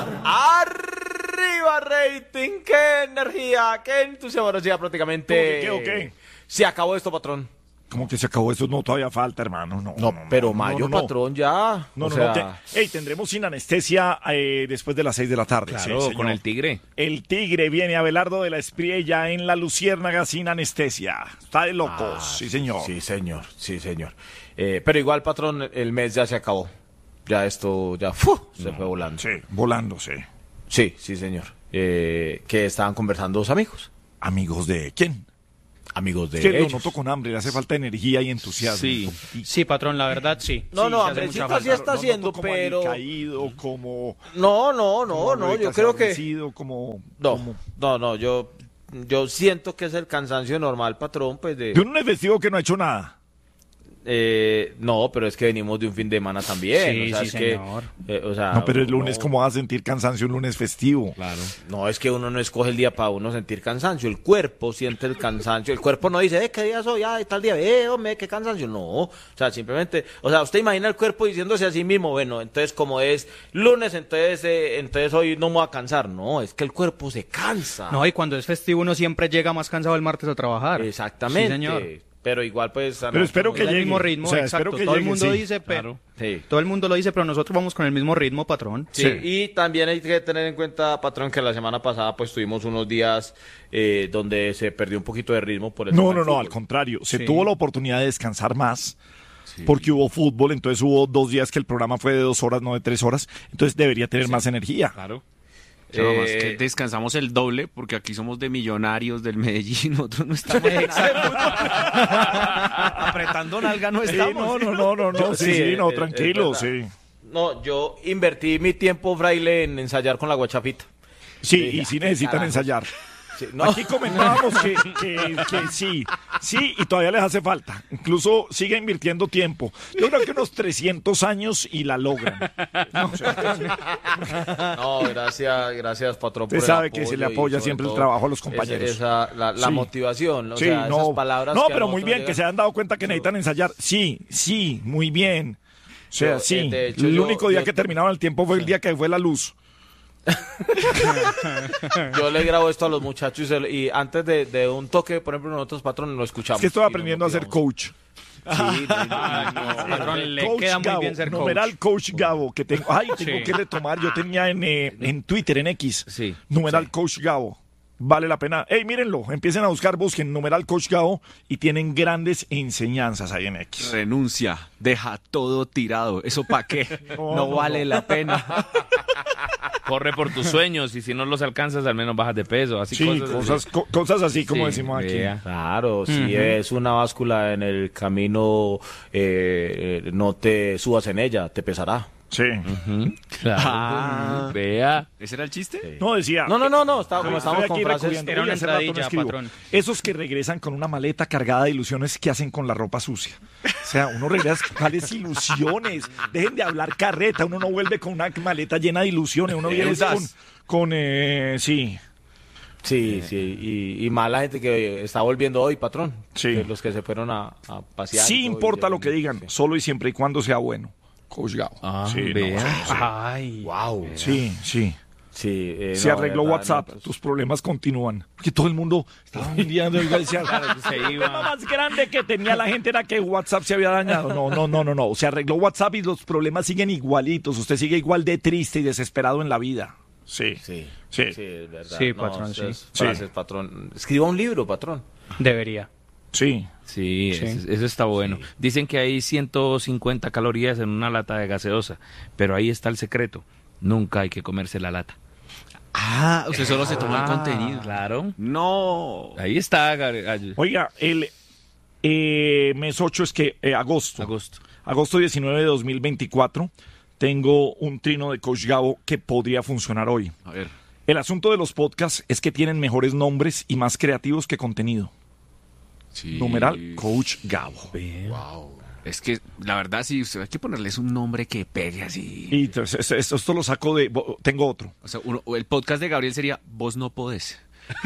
¡Arriba, rating! ¡Qué energía! ¡Qué entusiasmo! Ahora sí, ya prácticamente... ¿Qué? Se acabó esto, patrón. ¿Cómo que se acabó eso? No, todavía falta, hermano. Pero mayo, patrón, ya. Tendremos sin anestesia después de las 6 de la tarde. Claro, sí, con el Tigre. El Tigre viene Abelardo de la Espriella en la Luciérnaga sin anestesia. Está de locos, sí, señor. Sí, señor. Pero igual, patrón, el mes ya se acabó. Ya esto, se fue volando. Sí, volando, sí. Sí, señor. Que estaban conversando dos amigos. ¿Amigos de quién? Amigos de que lo ellos. noto con hambre, le hace falta energía y entusiasmo. Sí, patrón, la verdad, sí. No, sí, hambrecita sí está haciendo, como pero... caído, como... No, yo creo que... Como... No, yo siento que es el cansancio normal, patrón, pues de... De un lunes festivo que no ha hecho nada. No, pero es que venimos de un fin de semana también. Sí, señor. No, pero el lunes, ¿cómo vas a sentir cansancio un lunes festivo? Claro. No, es que uno no escoge el día para uno sentir cansancio. El cuerpo siente el cansancio. El cuerpo no dice, ¿qué día soy? Tal día, hombre, qué cansancio. No, o sea, simplemente, usted imagina el cuerpo diciéndose a sí mismo, bueno, entonces como es lunes, entonces hoy no me voy a cansar. No, es que el cuerpo se cansa. No, y cuando es festivo uno siempre llega más cansado el martes a trabajar. Exactamente. Sí, señor. Pero igual pues... Pero espero que llegue. El mismo ritmo, exacto. Espero que todo llegue, el mundo dice, pero... Sí. Todo el mundo lo dice, pero nosotros vamos con el mismo ritmo, patrón. Sí, y también hay que tener en cuenta, patrón, que la semana pasada pues tuvimos unos días donde se perdió un poquito de ritmo por el tema del No, fútbol. al contrario. Se tuvo la oportunidad de descansar más porque hubo fútbol, entonces hubo 2 días que el programa fue de 2 horas, no de 3 horas, entonces debería tener más energía. Claro. Más que descansamos el doble porque aquí somos de Millonarios, del Medellín, nosotros no estamos apretando nalga, no estamos. No, tranquilo, sí. No, yo invertí mi tiempo, fraile, en ensayar con la guachafita. Sí, y sí necesitan ensayar. Sí, no. Aquí comentábamos que sí, y todavía les hace falta. Incluso sigue invirtiendo tiempo. Yo creo que unos 300 años y la logran. No, gracias, patrón. Usted sabe que se le apoya siempre el trabajo a los compañeros. La motivación, esas palabras. No, pero muy bien, que se han dado cuenta que necesitan ensayar. Sí, muy bien. O sea, de hecho, el único día que terminaban el tiempo fue el día que fue la luz. Yo le grabo esto a los muchachos y antes de un toque, por ejemplo, nosotros, patrón, lo escuchamos. Es que estoy aprendiendo a ser coach. Sí, patrón, le queda muy bien ser coach. Numeral Coach Gabo, que tengo que retomar. Yo tenía en Twitter, en X, numeral Coach Gabo. Vale la pena. Mírenlo, empiecen a buscar, busquen numeral Coach Gabo y tienen grandes enseñanzas ahí en X. Renuncia, deja todo tirado. ¿Eso para qué? No vale la pena. Corre por tus sueños y si no los alcanzas al menos bajas de peso. Así cosas así como decimos aquí. Claro, si es una báscula en el camino, no te subas en ella, te pesará. Sí. Claro. Vea. ¿Ese era el chiste? Sí. No, decía. No. Estábamos con frases. Era una entradilla, patrón. Esos que regresan con una maleta cargada de ilusiones, ¿qué hacen con la ropa sucia? O sea, uno regresa con tales ilusiones. Dejen de hablar carreta. Uno no vuelve con una maleta llena de ilusiones. Uno viene con sí. Y mala gente que está volviendo hoy, patrón. Sí. Que los que se fueron a pasear. Sí importa lo que digan, solo y siempre y cuando sea bueno. Coach Gabo. Ay. Wow. Sí. Se arregló WhatsApp, tus problemas continúan. Porque todo el mundo estaba enviando y decía, el problema más grande que tenía la gente era que WhatsApp se había dañado. No. Se arregló WhatsApp y los problemas siguen igualitos. Usted sigue igual de triste y desesperado en la vida. Sí, es verdad. Sí, patrón, Frases, patrón. Escriba un libro, patrón. Debería. Sí. Eso está bueno. Dicen que hay 150 calorías en una lata de gaseosa, pero ahí está el secreto. Nunca hay que comerse la lata. Usted solo se toma el contenido. Claro. No. Ahí está. Oiga, el mes 8 es que agosto 19 de 2024, tengo un trino de Coach Gabo que podría funcionar hoy. A ver. El asunto de los podcasts es que tienen mejores nombres y más creativos que contenido. Sí. Numeral Coach Gabo. Wow. Es que la verdad sí, hay que ponerles un nombre que pegue así. Y entonces, esto lo saco de... Tengo otro. O sea, el podcast de Gabriel sería Vos no podés.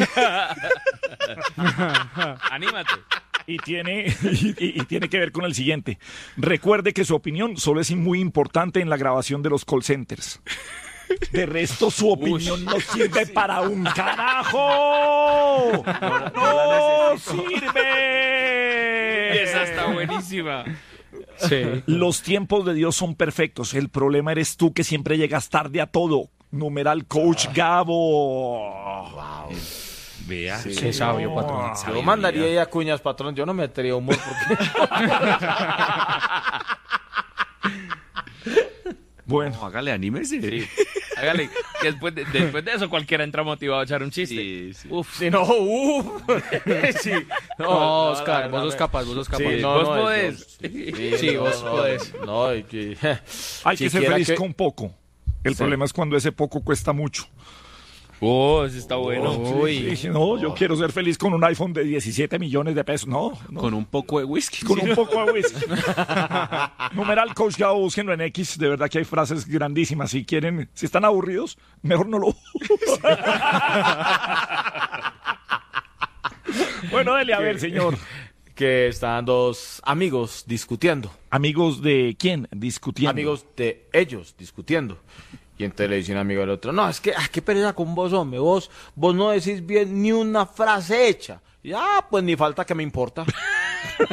Anímate. Y tiene que ver con el siguiente. Recuerde que su opinión solo es muy importante en la grabación de los call centers. De resto, su opinión no sirve para un carajo. ¡No sirve! Esa está buenísima. Sí. Los tiempos de Dios son perfectos. El problema eres tú que siempre llegas tarde a todo. Numeral Coach Gabo. Vea. Sí. Qué sabio, patrón. Yo mandaría ahí a cuñas, patrón. Yo no metería humor porque... Bueno, No, hágale, anímese. Sí. Hágale, que después de eso cualquiera entra motivado a echar un chiste. Sí, sí. Uf, Sí, no, sí. No, Oscar, vos sos capaz, vos sos capaz. Sí, vos no, podés. Sí, vos podés. No, hay que ser siquiera feliz que- con poco. El problema es cuando ese poco cuesta mucho. ese está bueno. Uy. Sí, no, yo quiero ser feliz con un iPhone de 17 millones de pesos. No, Con un poco de whisky. con un poco de whisky. Numeral Coach Gabo, búsquenlo en X. De verdad que hay frases grandísimas. Si quieren, si están aburridos, mejor no lo usen. Bueno, dele a ver, señor. Que están dos amigos discutiendo. ¿Amigos de quién? Discutiendo. Amigos de ellos discutiendo. Y entonces le dice un amigo al otro, no, es que, qué pereza con vos, hombre, vos no decís bien ni una frase hecha. Y, pues ni falta que me importa.